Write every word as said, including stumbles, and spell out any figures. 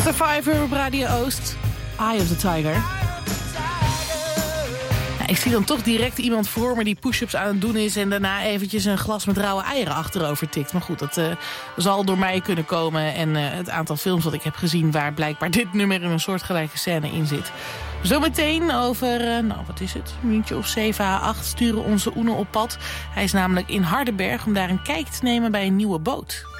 Survivor op Radio Oost. Eye of the Tiger. Nou, ik zie dan toch direct iemand voor me die push-ups aan het doen is... en daarna eventjes een glas met rauwe eieren achterover tikt. Maar goed, dat uh, zal door mij kunnen komen. En uh, het aantal films dat ik heb gezien... waar blijkbaar dit nummer in een soortgelijke scène in zit. Zometeen over, uh, nou wat is het, een minuutje of zeven à acht sturen onze Oene op pad. Hij is namelijk in Hardenberg om daar een kijk te nemen bij een nieuwe boot.